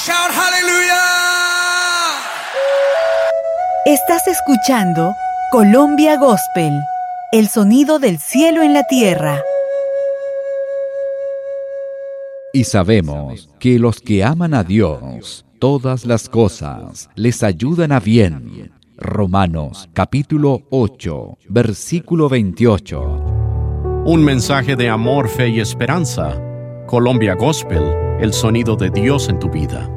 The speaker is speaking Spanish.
Shout hallelujah. Estás escuchando Colombia Gospel, el sonido del cielo en la tierra. Y sabemos que los que aman a Dios, todas las cosas les ayudan a bien. Romanos capítulo 8, versículo 28. Un mensaje de amor, fe y esperanza. Colombia Gospel, el sonido de Dios en tu vida.